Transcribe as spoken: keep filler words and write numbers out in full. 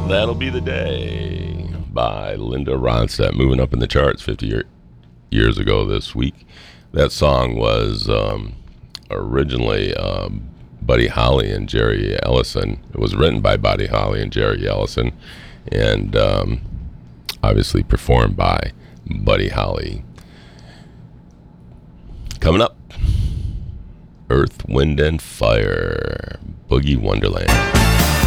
That'll Be the Day by Linda Ronstadt, moving up in the charts fifty year, years ago this week. That song was um, originally um, Buddy Holly and Jerry Ellison. It was written by Buddy Holly and Jerry Ellison, and um, obviously performed by Buddy Holly. Coming up, Earth, Wind, and Fire, Boogie Wonderland.